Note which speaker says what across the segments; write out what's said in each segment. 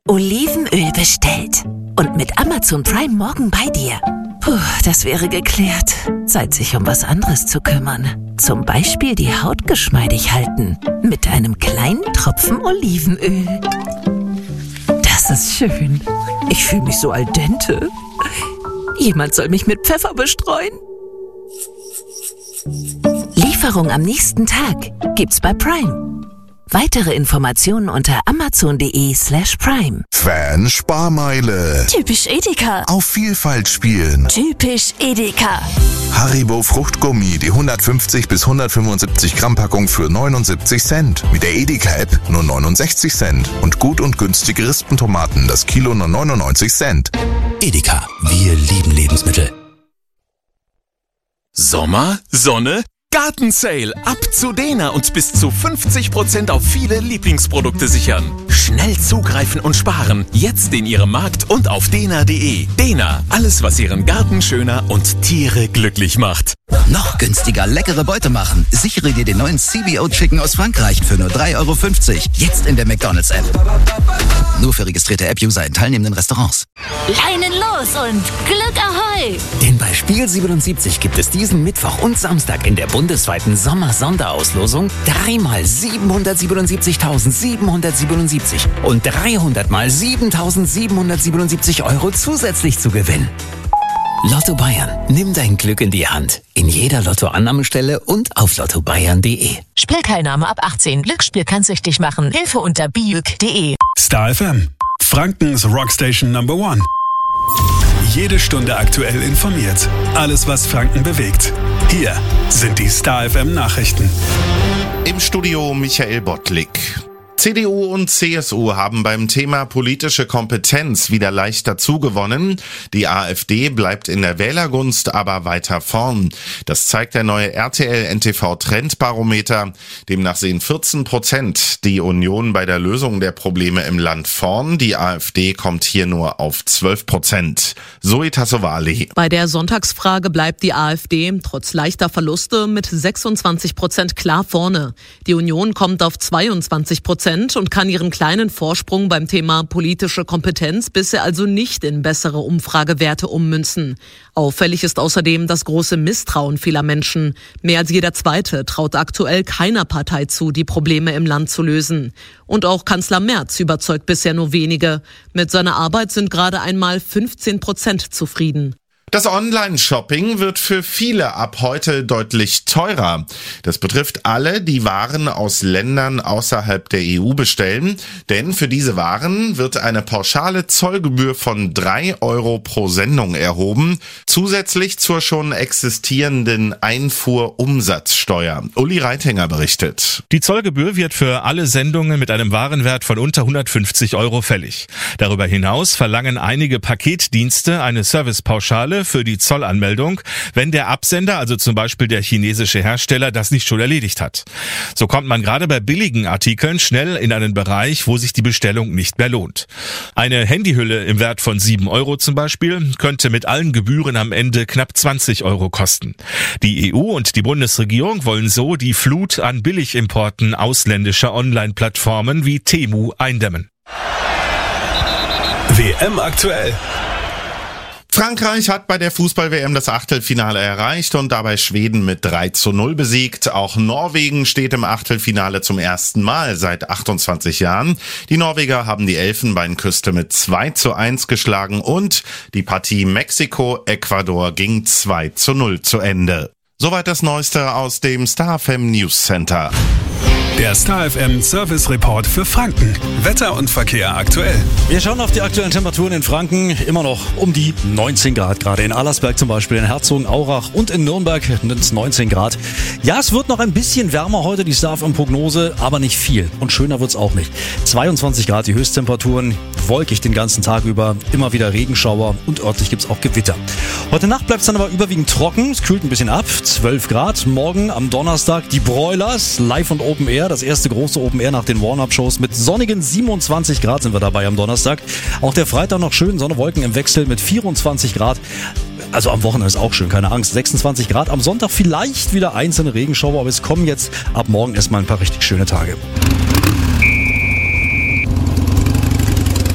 Speaker 1: Olivenöl bestellt. Und mit Amazon Prime morgen bei dir. Puh, das wäre geklärt. Zeit, sich um was anderes zu kümmern. Zum Beispiel die Haut geschmeidig halten. Mit einem kleinen Tropfen Olivenöl. Das ist schön. Ich fühle mich so al dente. Jemand soll mich mit Pfeffer bestreuen. Lieferung am nächsten Tag gibt's bei Prime. Weitere Informationen unter amazon.de/prime.
Speaker 2: Fan-Sparmeile.
Speaker 3: Typisch Edeka.
Speaker 2: Auf Vielfalt spielen.
Speaker 3: Typisch Edeka.
Speaker 2: Haribo Fruchtgummi, die 150 bis 175 Gramm Packung für 79 Cent. Mit der Edeka-App nur 69 Cent. Und gut und günstige Rispentomaten, das Kilo nur 99 Cent.
Speaker 4: Edeka, wir lieben Lebensmittel.
Speaker 5: Sommer, Sonne, Gartensale. Ab zu Dena und bis zu 50% auf viele Lieblingsprodukte sichern. Schnell zugreifen und sparen. Jetzt in Ihrem Markt und auf dena.de. Dena, alles was Ihren Garten schöner und Tiere glücklich macht.
Speaker 4: Noch günstiger leckere Beute machen. Sichere dir den neuen CBO Chicken aus Frankreich für nur 3,50 €. Jetzt in der McDonald's-App. Nur für registrierte App-User in teilnehmenden Restaurants.
Speaker 3: Leinen los und Glück Ahoi!
Speaker 6: Denn bei Spiel 77 gibt es diesen Mittwoch und Samstag in der bundesweiten Sommer-Sonderauslosung 3 mal 777.777 und 300 mal 7.777 € zusätzlich zu gewinnen. Lotto Bayern. Nimm dein Glück in die Hand. In jeder Lotto-Annahmestelle und auf lottobayern.de.
Speaker 1: Spielteilnahme ab 18. Glücksspiel kann süchtig machen. Hilfe unter biüg.de.
Speaker 7: Star FM. Frankens Rockstation Number 1. Jede Stunde aktuell informiert. Alles, was Franken bewegt. Hier sind die Star FM Nachrichten.
Speaker 8: Im Studio Michael Bottlik. CDU und CSU haben beim Thema politische Kompetenz wieder leicht dazugewonnen. Die AfD bleibt in der Wählergunst aber weiter vorn. Das zeigt der neue RTL-NTV-Trendbarometer. Demnach sehen 14% die Union bei der Lösung der Probleme im Land vorn. Die AfD kommt hier nur auf 12%. Zoe Tassovali.
Speaker 9: Bei der Sonntagsfrage bleibt die AfD trotz leichter Verluste mit 26% klar vorne. Die Union kommt auf 22% und kann ihren kleinen Vorsprung beim Thema politische Kompetenz bisher also nicht in bessere Umfragewerte ummünzen. Auffällig ist außerdem das große Misstrauen vieler Menschen. Mehr als jeder Zweite traut aktuell keiner Partei zu, die Probleme im Land zu lösen. Und auch Kanzler Merz überzeugt bisher nur wenige. Mit seiner Arbeit sind gerade einmal 15% zufrieden.
Speaker 8: Das Online-Shopping wird für viele ab heute deutlich teurer. Das betrifft alle, die Waren aus Ländern außerhalb der EU bestellen. Denn für diese Waren wird eine pauschale Zollgebühr von 3 € pro Sendung erhoben. Zusätzlich zur schon existierenden Einfuhrumsatzsteuer. Uli Reitinger berichtet.
Speaker 10: Die Zollgebühr wird für alle Sendungen mit einem Warenwert von unter 150 € fällig. Darüber hinaus verlangen einige Paketdienste eine Servicepauschale für die Zollanmeldung, wenn der Absender, also zum Beispiel der chinesische Hersteller, das nicht schon erledigt hat. So kommt man gerade bei billigen Artikeln schnell in einen Bereich, wo sich die Bestellung nicht mehr lohnt. Eine Handyhülle im Wert von 7 € zum Beispiel könnte mit allen Gebühren am Ende knapp 20 € kosten. Die EU und die Bundesregierung wollen so die Flut an Billigimporten ausländischer Online-Plattformen wie Temu eindämmen.
Speaker 7: WM aktuell.
Speaker 8: Frankreich hat bei der Fußball-WM das Achtelfinale erreicht und dabei Schweden mit 3:0 besiegt. Auch Norwegen steht im Achtelfinale zum ersten Mal seit 28 Jahren. Die Norweger haben die Elfenbeinküste mit 2:1 geschlagen und die Partie Mexiko-Ecuador ging 2:0 zu Ende. Soweit das Neueste aus dem Star FM News Center.
Speaker 7: Der Star FM Service Report für Franken. Wetter und Verkehr aktuell.
Speaker 11: Wir schauen auf die aktuellen Temperaturen in Franken. Immer noch um die 19 Grad. Gerade in Allersberg zum Beispiel, in Herzogenaurach und in Nürnberg sind es 19 Grad. Ja, es wird noch ein bisschen wärmer heute, die Star FM Prognose, aber nicht viel. Und schöner wird's auch nicht. 22 Grad die Höchsttemperaturen. Wolkig den ganzen Tag über. Immer wieder Regenschauer und örtlich gibt's auch Gewitter. Heute Nacht bleibt's dann aber überwiegend trocken. Es kühlt ein bisschen ab. 12 Grad. Morgen am Donnerstag die Broilers live und Open Air. Das erste große Open Air nach den Warm-Up-Shows mit sonnigen 27 Grad sind wir dabei am Donnerstag. Auch der Freitag noch schön, Sonne, Wolken im Wechsel mit 24 Grad. Also am Wochenende ist auch schön, keine Angst. 26 Grad. Am Sonntag vielleicht wieder einzelne Regenschauer, aber es kommen jetzt ab morgen erstmal ein paar richtig schöne Tage.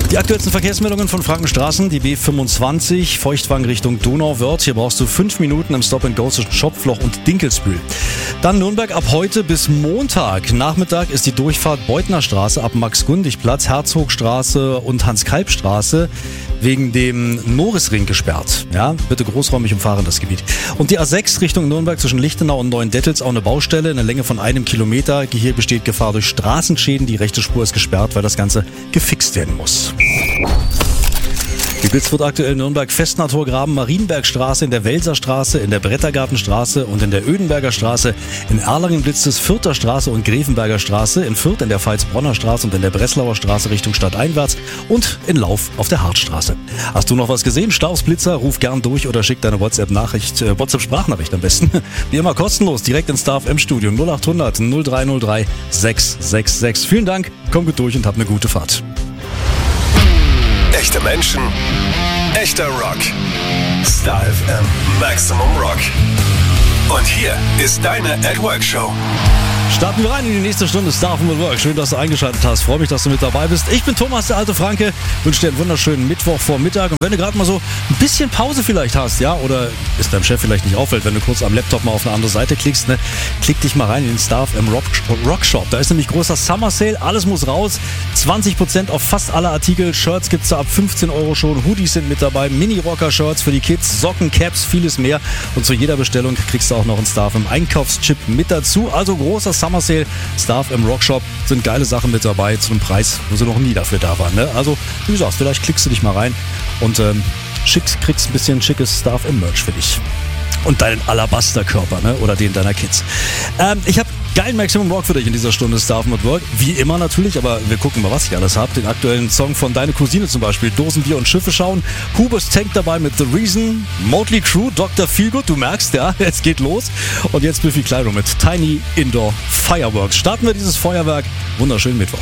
Speaker 11: Die aktuellsten Verkehrsmeldungen von Frankenstraßen, die B25, Feuchtwang Richtung Donauwörth. Hier brauchst du 5 Minuten im Stop-and-Go zwischen Schopfloch und Dinkelsbühl. Dann Nürnberg ab heute bis Montag. Nachmittag ist die Durchfahrt Beutner Straße ab Max-Gundig-Platz, Herzogstraße und Hans-Kalb-Straße wegen dem Norisring gesperrt. Ja, bitte großräumig umfahren das Gebiet. Und die A6 Richtung Nürnberg zwischen Lichtenau und Neuendettels auch eine Baustelle, eine Länge von 1 Kilometer. Hier besteht Gefahr durch Straßenschäden. Die rechte Spur ist gesperrt, weil das Ganze gefixt werden muss. Geblitzt wird aktuell Nürnberg-Festnertorgraben, Marienbergstraße, in der Welserstraße, in der Brettergartenstraße und in der Ödenberger Straße. In Erlangen blitzt es Fürther Straße und Grevenberger Straße, in Fürth in der Pfalz-Bronner Straße und in der Breslauer Straße Richtung stadteinwärts und in Lauf auf der Hartstraße. Hast du noch was gesehen? Staubsblitzer, ruf gern durch oder schick deine WhatsApp-Sprachnachricht am besten. Wie immer kostenlos, direkt ins Star FM Studio 0800 0303 666. Vielen Dank, komm gut durch und hab eine gute Fahrt.
Speaker 12: Echte Menschen, echter Rock. Star FM Maximum Rock. Und hier ist deine At Work Show.
Speaker 11: Starten wir rein in die nächste Stunde Star FM Work. Schön, dass du eingeschaltet hast. Freue mich, dass du mit dabei bist. Ich bin Thomas, der alte Franke. Wünsche dir einen wunderschönen Mittwochvormittag. Und wenn du gerade mal so ein bisschen Pause vielleicht hast, ja, oder es deinem Chef vielleicht nicht auffällt, wenn du kurz am Laptop mal auf eine andere Seite klickst, ne, klick dich mal rein in den Star FM Rock Shop. Da ist nämlich großer Summer Sale. Alles muss raus. 20% auf fast alle Artikel. Shirts gibt's da ab 15 € schon. Hoodies sind mit dabei. Mini-Rocker-Shirts für die Kids. Socken, Caps, vieles mehr. Und zu jeder Bestellung kriegst du auch noch einen Star FM Einkaufschip mit dazu. Also großer Summer Sale, Star FM Rock Shop, sind geile Sachen mit dabei zu einem Preis, wo sie noch nie dafür da waren. Ne? Also, wie gesagt, vielleicht klickst du dich mal rein und kriegst ein bisschen schickes Star FM Merch für dich. Und deinen Alabasterkörper, ne? Oder den deiner Kids. Ich habe geilen Maximum Rock für dich in dieser Stunde Star FM at Work. Wie immer natürlich, aber wir gucken mal, was ich alles habe. Den aktuellen Song von Deine Cousine zum Beispiel, Dosenbier und Schiffe schauen. Hubers Tank dabei mit The Reason, Motley Crue, Dr. Feelgood, du merkst, ja, es geht los. Und jetzt Biffy Clyro mit Tiny Indoor Fireworks. Starten wir dieses Feuerwerk. Wunderschönen Mittwoch.